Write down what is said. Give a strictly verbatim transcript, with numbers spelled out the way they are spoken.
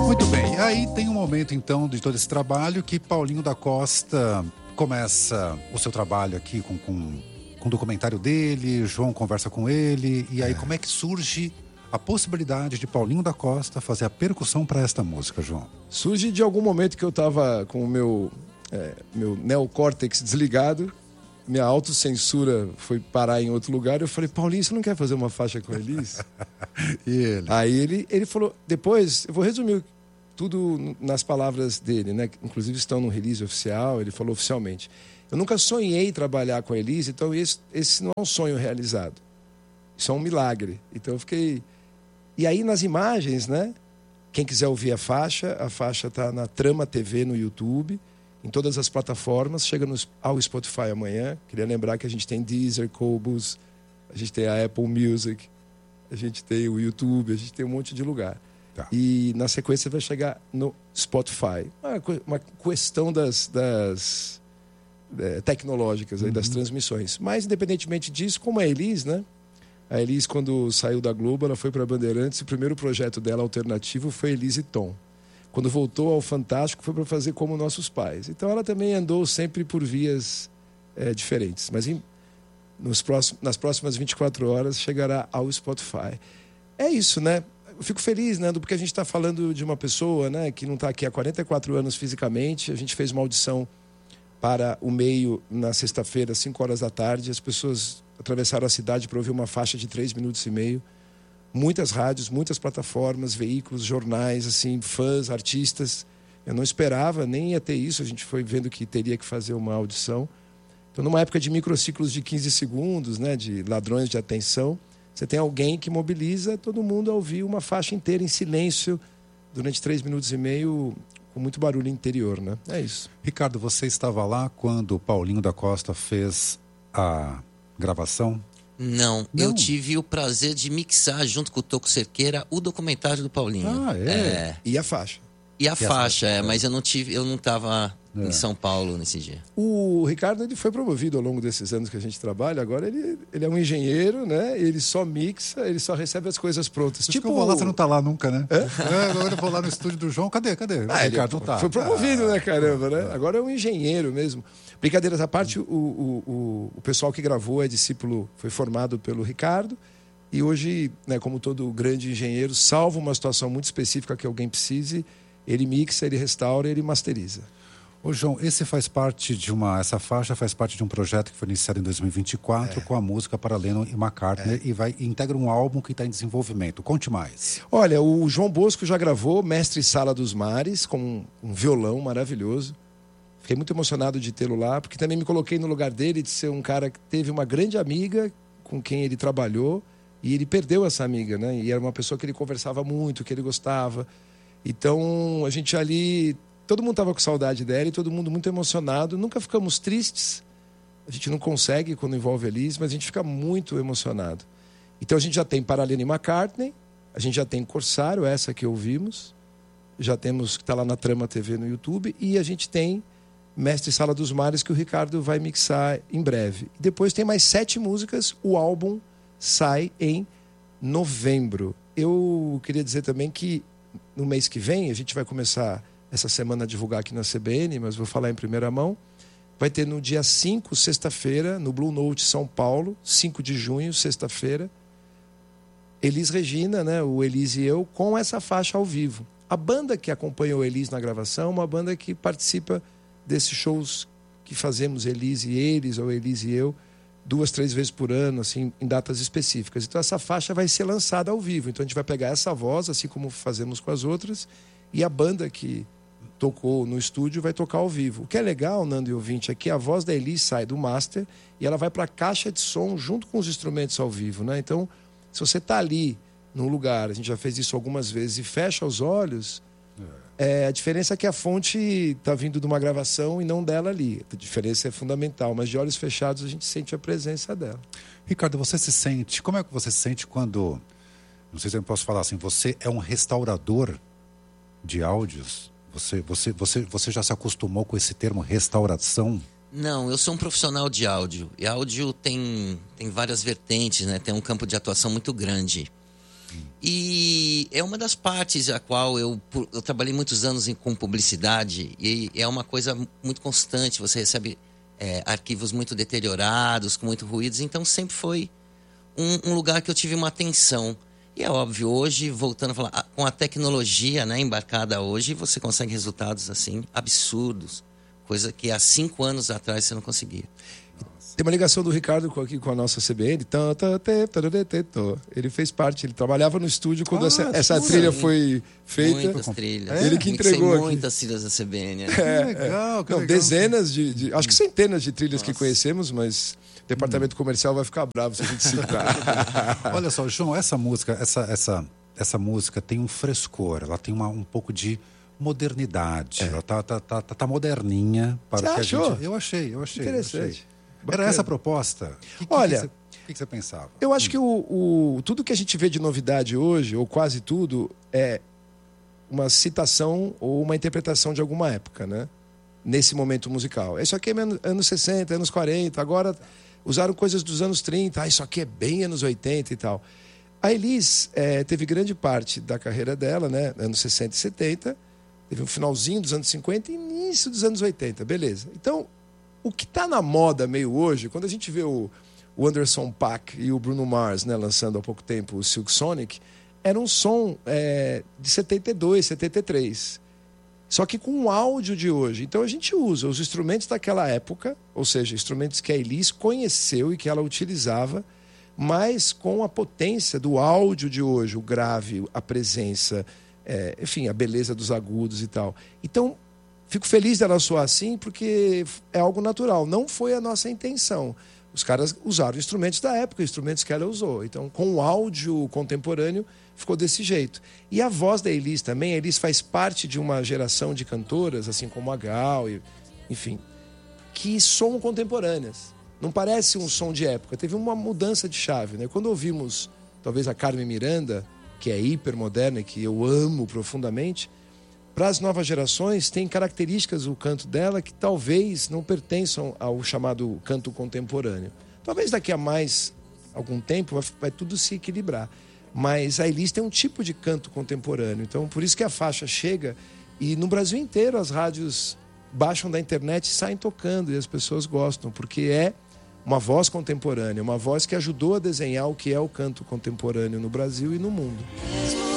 Muito bem, e aí tem um momento então de todo esse trabalho que Paulinho da Costa começa o seu trabalho aqui com, com, com o documentário dele, João conversa com ele, e aí é. como é que surge a possibilidade de Paulinho da Costa fazer a percussão para esta música, João? Surge de algum momento que eu estava com o meu, é, meu neocórtex desligado, minha autocensura foi parar em outro lugar, eu falei, Paulinho, você não quer fazer uma faixa com a Elis? E ele? Aí ele, ele falou, depois, eu vou resumir tudo nas palavras dele, né? Inclusive estão no release oficial, ele falou oficialmente. Eu nunca sonhei trabalhar com a Elis, então esse, esse não é um sonho realizado. Isso é um milagre. Então eu fiquei... E aí nas imagens, né? Quem quiser ouvir a faixa, a faixa está na Trama T V no YouTube, em todas as plataformas, chega no, ao Spotify amanhã. Queria lembrar que a gente tem Deezer, Qobuz, a gente tem a Apple Music, a gente tem o YouTube, a gente tem um monte de lugar. Tá. E na sequência vai chegar no Spotify. Uma, uma questão das, das é, tecnológicas, aí, uhum. das transmissões. Mas independentemente disso, como a Elis, né? A Elis, quando saiu da Globo, ela foi para a Bandeirantes. O primeiro projeto dela alternativo foi Elis e Tom. Quando voltou ao Fantástico, foi para fazer Como Nossos Pais. Então ela também andou sempre por vias é, diferentes. Mas em, nos próximos, nas próximas vinte e quatro horas chegará ao Spotify. É isso, né? Eu fico feliz, Nando, porque a gente está falando de uma pessoa, né, que não está aqui há quarenta e quatro anos fisicamente. A gente fez uma audição para o Meio na sexta-feira, às cinco horas da tarde. As pessoas atravessaram a cidade para ouvir uma faixa de três minutos e meio. Muitas rádios, muitas plataformas, veículos, jornais, assim, fãs, artistas. Eu não esperava, nem ia ter isso. A gente foi vendo que teria que fazer uma audição. Então, numa época de microciclos de quinze segundos, né, de ladrões de atenção, você tem alguém que mobiliza todo mundo a ouvir uma faixa inteira em silêncio durante três minutos e meio, com muito barulho interior, né? É isso. Ricardo, você estava lá quando o Paulinho da Costa fez a gravação? Não, Não, eu tive o prazer de mixar junto com o Toco Cerqueira o documentário do Paulinho. Ah, é? é. E a faixa. E a e faixa, a faixa é, é. mas eu não tive, eu não estava é. em São Paulo nesse dia. O Ricardo, ele foi promovido ao longo desses anos que a gente trabalha. Agora ele, ele é um engenheiro, né? Ele só mixa, ele só recebe as coisas prontas. Acho tipo, que eu vou lá, você não tá lá nunca, né? É? É, agora eu vou lá no estúdio do João. Cadê? Cadê? Ah, o Ricardo ele não tá. Foi promovido, ah, né, caramba, né? Agora é um engenheiro mesmo. Brincadeiras à parte, o, o, o, o pessoal que gravou é discípulo, foi formado pelo Ricardo. E hoje, né, como todo grande engenheiro, salvo uma situação muito específica que alguém precise, ele mixa, ele restaura, ele masteriza. Ô João, esse faz parte de uma, essa faixa faz parte de um projeto que foi iniciado em dois mil e vinte e quatro é. com a música para Lennon e McCartney é. e vai integra um álbum que está em desenvolvimento. Conte mais. Olha, o João Bosco já gravou Mestre Sala dos Mares com um violão maravilhoso. Fiquei muito emocionado de tê-lo lá, porque também me coloquei no lugar dele de ser um cara que teve uma grande amiga com quem ele trabalhou e ele perdeu essa amiga, né? E era uma pessoa que ele conversava muito, que ele gostava. Então, a gente ali... Todo mundo estava com saudade dela e todo mundo muito emocionado. Nunca ficamos tristes. A gente não consegue quando envolve a Elis, mas a gente fica muito emocionado. Então, a gente já tem para Lennon e McCartney, a gente já tem Corsário, essa que ouvimos. Já temos que está lá na Trama T V no YouTube. E a gente tem Mestre Sala dos Mares, que o Ricardo vai mixar em breve. E depois tem mais sete músicas. O álbum sai em novembro. Eu queria dizer também que no mês que vem, a gente vai começar essa semana a divulgar aqui na C B N, mas vou falar em primeira mão. Vai ter no dia cinco, sexta-feira, no Blue Note São Paulo, cinco de junho, sexta-feira, Elis Regina, né, o Elis e eu, com essa faixa ao vivo. A banda que acompanhou o Elis na gravação é uma banda que participa desses shows que fazemos, Elis e eles, ou Elis e eu, duas, três vezes por ano, assim, em datas específicas. Então essa faixa vai ser lançada ao vivo. Então a gente vai pegar essa voz, assim como fazemos com as outras, e a banda que tocou no estúdio vai tocar ao vivo. O que é legal, Nando e ouvinte, é que a voz da Elis sai do master e ela vai para a caixa de som junto com os instrumentos ao vivo, né? Então, se você está ali num lugar, a gente já fez isso algumas vezes, e fecha os olhos, é, a diferença é que a fonte está vindo de uma gravação e não dela ali. A diferença é fundamental, mas de olhos fechados a gente sente a presença dela. Ricardo, você se sente... Como é que você se sente quando... Não sei se eu posso falar assim, você é um restaurador de áudios? Você, você, você, você já se acostumou com esse termo restauração? Não, eu sou um profissional de áudio. E áudio tem, tem várias vertentes, né? Tem um campo de atuação muito grande. E é uma das partes a qual eu, eu trabalhei muitos anos em, com publicidade, e é uma coisa muito constante. Você recebe é, arquivos muito deteriorados, com muito ruídos, então sempre foi um, um lugar que eu tive uma atenção. E é óbvio, hoje, voltando a falar, com a tecnologia, né, embarcada hoje, você consegue resultados assim absurdos, coisa que há cinco anos atrás você não conseguia. Tem uma ligação do Ricardo com, aqui com a nossa C B N. Ele fez parte, ele trabalhava no estúdio quando Ah, essa, essa sim. trilha foi feita. Muitas trilhas. Ele que Mixei entregou aqui. muitas trilhas da C B N. Que legal, que Não, legal. dezenas de, de. Acho que centenas de trilhas Nossa. que conhecemos, mas o departamento comercial vai ficar bravo se a gente citar. Olha só, João, essa música, essa, essa, essa música tem um frescor, ela tem uma, um pouco de modernidade. Ela tá, tá, tá, tá, tá moderninha para Você o que achou? a gente. Eu achei, eu achei. Interessante. eu achei. Era Bacana. essa a proposta? Que, que, Olha, que você, o que, que você pensava? Eu acho que o, o, tudo que a gente vê de novidade hoje, ou quase tudo, é uma citação ou uma interpretação de alguma época, né? Nesse momento musical. Isso aqui é anos sessenta, anos quarenta, agora usaram coisas dos anos trinta, ah, isso aqui é bem anos oitenta e tal. A Elis é, teve grande parte da carreira dela, né? Anos sessenta e setenta, teve um finalzinho dos anos cinquenta e início dos anos oitenta, beleza. Então, o que está na moda meio hoje, quando a gente vê o, o Anderson .Paak e o Bruno Mars, né, lançando há pouco tempo o Silk Sonic, era um som é, de setenta e dois, setenta e três. Só que com o áudio de hoje. Então a gente usa os instrumentos daquela época, ou seja, instrumentos que a Elis conheceu e que ela utilizava, mas com a potência do áudio de hoje, o grave, a presença, é, enfim, a beleza dos agudos e tal. Então, fico feliz dela soar assim, porque é algo natural. Não foi a nossa intenção. Os caras usaram instrumentos da época, instrumentos que ela usou. Então, com o áudio contemporâneo, ficou desse jeito. E a voz da Elis também, a Elis faz parte de uma geração de cantoras, assim como a Gal, e, enfim, que soam contemporâneas. Não parece um som de época. Teve uma mudança de chave, né? Quando ouvimos, talvez, a Carmen Miranda, que é hipermoderna, que eu amo profundamente, para as novas gerações, tem características o canto dela que talvez não pertençam ao chamado canto contemporâneo. Talvez daqui a mais algum tempo vai, vai tudo se equilibrar. Mas a Elis tem um tipo de canto contemporâneo. Então, por isso que a faixa chega e no Brasil inteiro as rádios baixam da internet e saem tocando e as pessoas gostam, porque é uma voz contemporânea, uma voz que ajudou a desenhar o que é o canto contemporâneo no Brasil e no mundo.